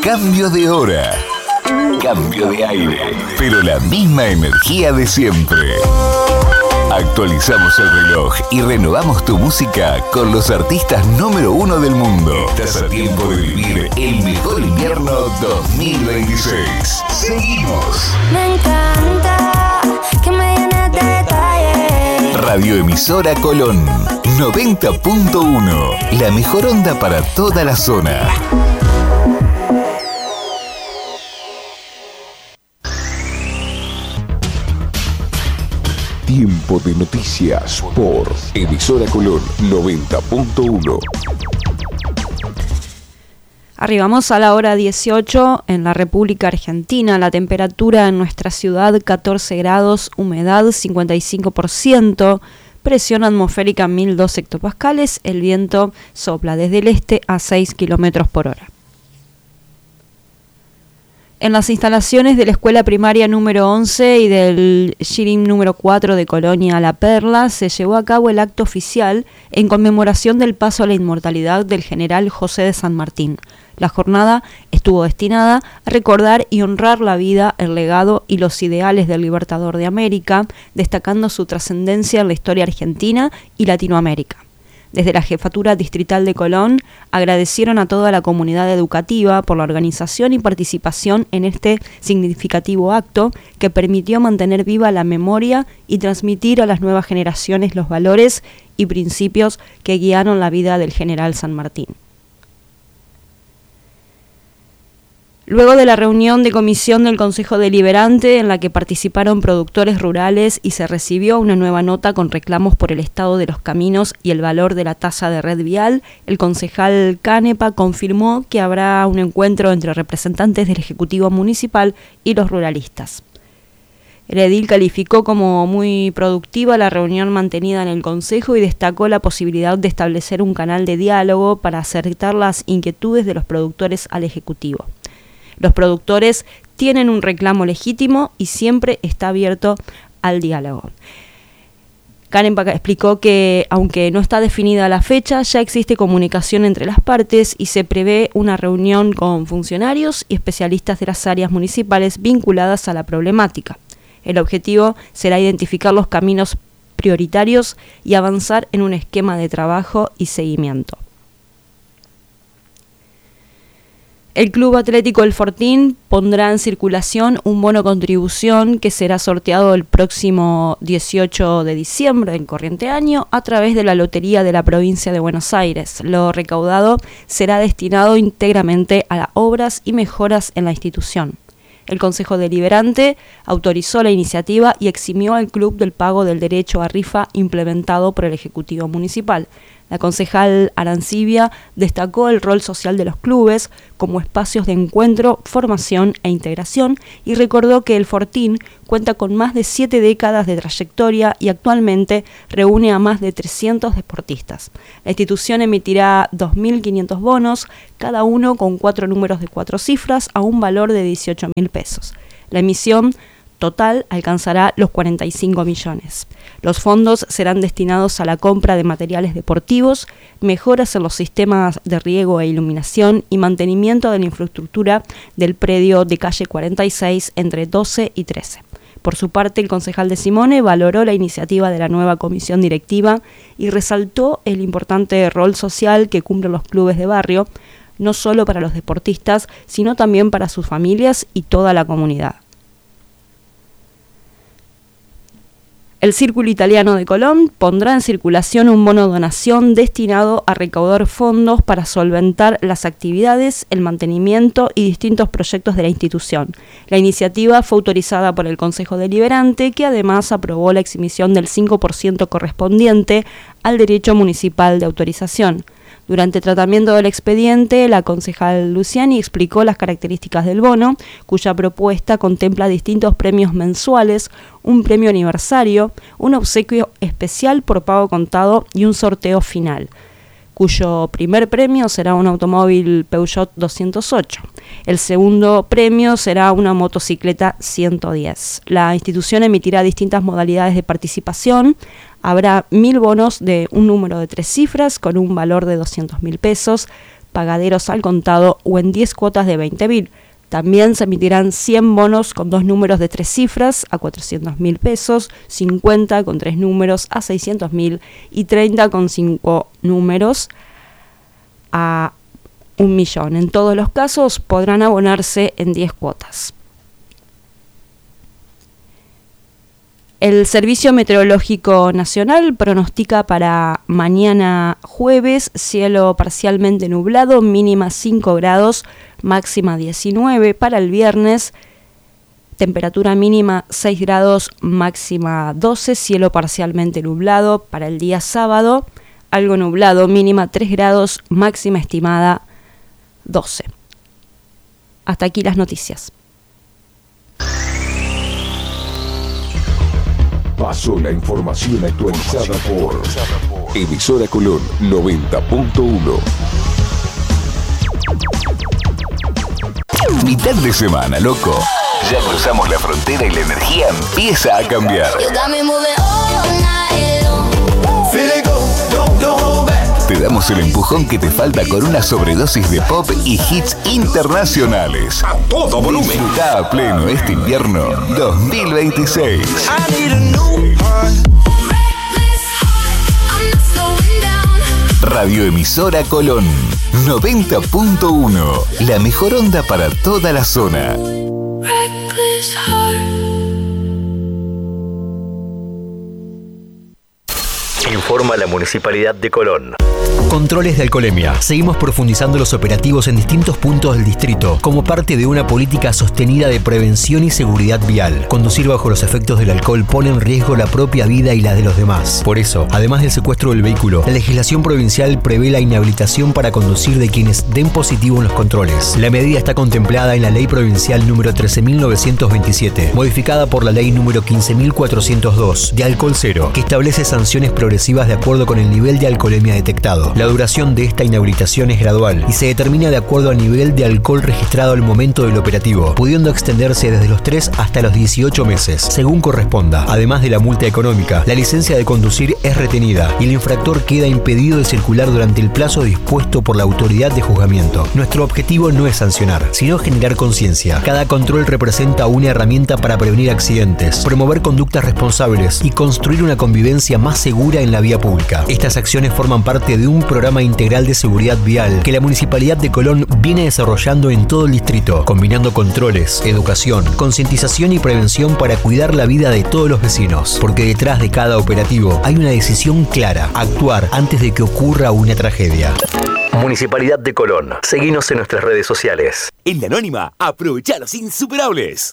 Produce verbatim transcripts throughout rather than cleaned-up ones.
Cambio de hora, cambio de aire, pero la misma energía de siempre. Actualizamos el reloj y renovamos tu música con los artistas número uno del mundo. Estás a tiempo de vivir el mejor invierno dos mil veintiséis. Seguimos. Me encanta que me llenes de detalles. Radioemisora Colón noventa punto uno. La mejor onda para toda la zona. Tiempo de noticias por Emisora Colón noventa punto uno. Arribamos a la hora dieciocho en la República Argentina. La temperatura en nuestra ciudad catorce grados, humedad cincuenta y cinco por ciento, presión atmosférica mil dos hectopascales, el viento sopla desde el este a seis kilómetros por hora. En las instalaciones de la Escuela Primaria número once y del Shirim número cuatro de Colonia La Perla se llevó a cabo el acto oficial en conmemoración del paso a la inmortalidad del general José de San Martín. La jornada estuvo destinada a recordar y honrar la vida, el legado y los ideales del Libertador de América, destacando su trascendencia en la historia argentina y Latinoamérica. Desde la Jefatura Distrital de Colón agradecieron a toda la comunidad educativa por la organización y participación en este significativo acto que permitió mantener viva la memoria y transmitir a las nuevas generaciones los valores y principios que guiaron la vida del general San Martín. Luego de la reunión de comisión del Consejo Deliberante en la que participaron productores rurales y se recibió una nueva nota con reclamos por el estado de los caminos y el valor de la tasa de red vial, el concejal Canepa confirmó que habrá un encuentro entre representantes del Ejecutivo Municipal y los ruralistas. El edil calificó como muy productiva la reunión mantenida en el Consejo y destacó la posibilidad de establecer un canal de diálogo para acercar las inquietudes de los productores al Ejecutivo. Los productores tienen un reclamo legítimo y siempre está abierto al diálogo. Canepa explicó que, aunque no está definida la fecha, ya existe comunicación entre las partes y se prevé una reunión con funcionarios y especialistas de las áreas municipales vinculadas a la problemática. El objetivo será identificar los caminos prioritarios y avanzar en un esquema de trabajo y seguimiento. El Club Atlético El Fortín pondrá en circulación un bono contribución que será sorteado el próximo dieciocho de diciembre del corriente año a través de la Lotería de la Provincia de Buenos Aires. Lo recaudado será destinado íntegramente a las obras y mejoras en la institución. El Consejo Deliberante autorizó la iniciativa y eximió al club del pago del derecho a rifa implementado por el Ejecutivo Municipal. La concejal Arancibia destacó el rol social de los clubes como espacios de encuentro, formación e integración y recordó que el Fortín cuenta con más de siete décadas de trayectoria y actualmente reúne a más de trescientos deportistas. La institución emitirá dos mil quinientos bonos, cada uno con cuatro números de cuatro cifras a un valor de dieciocho mil pesos. La emisión total alcanzará los cuarenta y cinco millones. Los fondos serán destinados a la compra de materiales deportivos, mejoras en los sistemas de riego e iluminación y mantenimiento de la infraestructura del predio de calle cuarenta y seis entre doce y trece. Por su parte, el concejal de Simone valoró la iniciativa de la nueva comisión directiva y resaltó el importante rol social que cumplen los clubes de barrio, no solo para los deportistas, sino también para sus familias y toda la comunidad. El Círculo Italiano de Colón pondrá en circulación un bono donación destinado a recaudar fondos para solventar las actividades, el mantenimiento y distintos proyectos de la institución. La iniciativa fue autorizada por el Consejo Deliberante, que además aprobó la exhibición del cinco por ciento correspondiente al derecho municipal de autorización. Durante el tratamiento del expediente, la concejal Luciani explicó las características del bono, cuya propuesta contempla distintos premios mensuales, un premio aniversario, un obsequio especial por pago contado y un sorteo final, cuyo primer premio será un automóvil Peugeot doscientos ocho. El segundo premio será una motocicleta ciento diez. La institución emitirá distintas modalidades de participación. Habrá mil bonos de un número de tres cifras con un valor de doscientos mil pesos, pagaderos al contado o en diez cuotas de veinte mil. También se emitirán cien bonos con dos números de tres cifras a cuatrocientos mil pesos, cincuenta con tres números a seiscientos mil y treinta con cinco números a un millón. En todos los casos podrán abonarse en diez cuotas. El Servicio Meteorológico Nacional pronostica para mañana jueves cielo parcialmente nublado, mínima cinco grados, máxima diecinueve. Para el viernes, temperatura mínima seis grados, máxima doce, cielo parcialmente nublado. Para el día sábado, algo nublado, mínima tres grados, máxima estimada doce. Hasta aquí las noticias. Pasó la información actualizada por Emisora Colón noventa punto uno. Mitad de semana, loco. Ya cruzamos la frontera y la energía empieza a cambiar. Te damos el empujón que te falta con una sobredosis de pop y hits internacionales. A todo volumen. Disfruta a pleno este invierno dos mil veintiséis. Radioemisora Colón noventa punto uno. La mejor onda para toda la zona. Informa la Municipalidad de Colón. Controles de alcoholemia. Seguimos profundizando los operativos en distintos puntos del distrito como parte de una política sostenida de prevención y seguridad vial. Conducir bajo los efectos del alcohol pone en riesgo la propia vida y la de los demás. Por eso, además del secuestro del vehículo, la legislación provincial prevé la inhabilitación para conducir de quienes den positivo en los controles. La medida está contemplada en la Ley Provincial número trece mil novecientos veintisiete, modificada por la Ley número quince mil cuatrocientos dos de Alcohol Cero, que establece sanciones progresivas de acuerdo con el nivel de alcoholemia detectado. La duración de esta inhabilitación es gradual y se determina de acuerdo al nivel de alcohol registrado al momento del operativo, pudiendo extenderse desde los tres hasta los dieciocho meses, según corresponda. Además de la multa económica, la licencia de conducir es retenida y el infractor queda impedido de circular durante el plazo dispuesto por la autoridad de juzgamiento. Nuestro objetivo no es sancionar, sino generar conciencia. Cada control representa una herramienta para prevenir accidentes, promover conductas responsables y construir una convivencia más segura en la vía pública. Estas acciones forman parte de un programa integral de seguridad vial que la Municipalidad de Colón viene desarrollando en todo el distrito, combinando controles, educación, concientización y prevención para cuidar la vida de todos los vecinos. Porque detrás de cada operativo hay una decisión clara: actuar antes de que ocurra una tragedia. Municipalidad de Colón. Seguinos en nuestras redes sociales. En La Anónima, aprovecha los insuperables.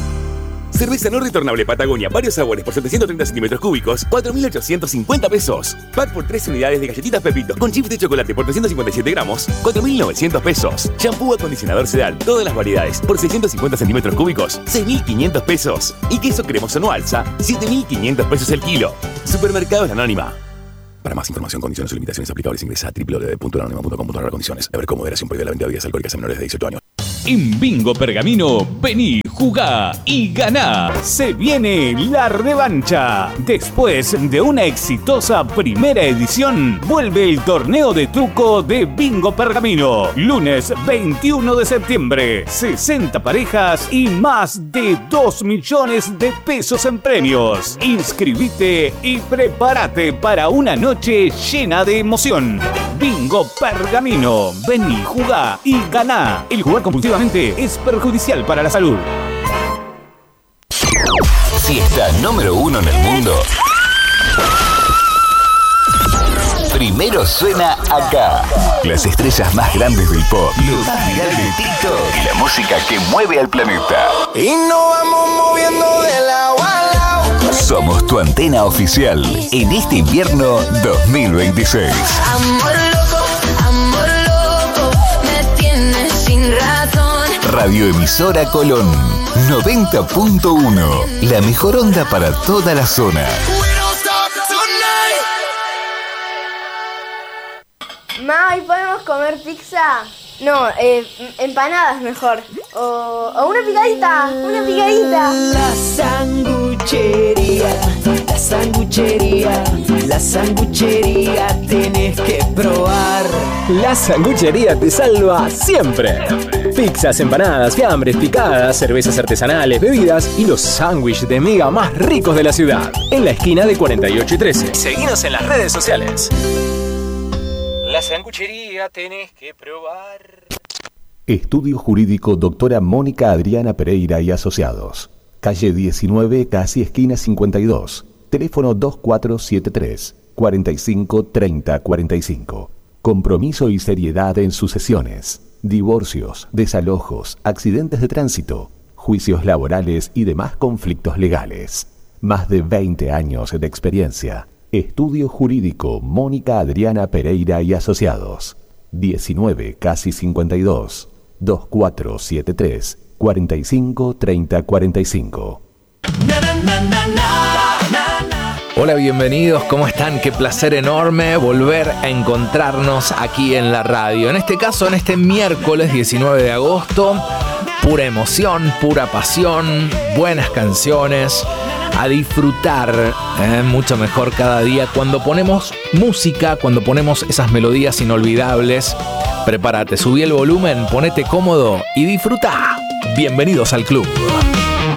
Cerveza no retornable Patagonia, varios sabores por setecientos treinta centímetros cúbicos, cuatro mil ochocientos cincuenta pesos. Pack por tres unidades de galletitas Pepito con chips de chocolate por trescientos cincuenta y siete gramos, cuatro mil novecientos pesos. Shampoo acondicionador Sedal, todas las variedades, por seiscientos cincuenta centímetros cúbicos, seis mil quinientos pesos. Y queso cremoso no alza, siete mil quinientos pesos el kilo. Supermercados La Anónima. Para más información, condiciones o limitaciones aplicables, ingresa a doble u doble u doble u punto la anónima punto com punto a r condiciones. A ver cómo moderación prohibida la venta de bebidas alcohólicas a menores de dieciocho años. En Bingo Pergamino, vení, jugá y ganá. Se viene la revancha. Después de una exitosa primera edición, vuelve el torneo de truco de Bingo Pergamino. Lunes veintiuno de septiembre. sesenta parejas y más de dos millones de pesos en premios. Inscribite y prepárate para una noche llena de emoción. Bingo Pergamino. Vení, jugá y ganá. El jugar compulsivamente es perjudicial para la salud. Fiesta número uno en el mundo. Primero suena acá. Las estrellas más grandes del pop, lo más viral de TikTok y la música que mueve al planeta. Y nos vamos moviendo de lado a lado. Somos tu antena oficial en este invierno dos mil veintiséis. Amor loco, amor loco, me tienes sin razón. Radioemisora Colón noventa punto uno. La mejor onda para toda la zona. Ma, ¿hoy podemos comer pizza? No, eh, empanadas mejor. O, o una picadita, una picadita. La sanguchería La sanguchería, la sanguchería tenés que probar. La sanguchería te salva siempre. Pizzas, empanadas, fiambres, picadas, cervezas artesanales, bebidas y los sándwiches de miga más ricos de la ciudad. En la esquina de cuarenta y ocho y trece. Seguinos en las redes sociales. La sanguchería tenés que probar. Estudio Jurídico Doctora Mónica Adriana Pereira y Asociados. Calle diecinueve, casi esquina cincuenta y dos. Teléfono dos cuatro siete tres, cuarenta y cinco, treinta, cuarenta y cinco. Compromiso y seriedad en sucesiones, divorcios, desalojos, accidentes de tránsito, juicios laborales y demás conflictos legales. Más de veinte años de experiencia. Estudio Jurídico Mónica Adriana Pereira y Asociados. diecinueve, casi cincuenta y dos. dos cuatro siete tres, cuarenta y cinco, treinta, cuarenta y cinco. Hola, bienvenidos, ¿cómo están? Qué placer enorme volver a encontrarnos aquí en la radio. En este caso, en este miércoles diecinueve de agosto, pura emoción, pura pasión, buenas canciones, a disfrutar, ¿eh? Mucho mejor cada día cuando ponemos música, cuando ponemos esas melodías inolvidables. Prepárate, subí el volumen, ponete cómodo y disfruta. Bienvenidos al club.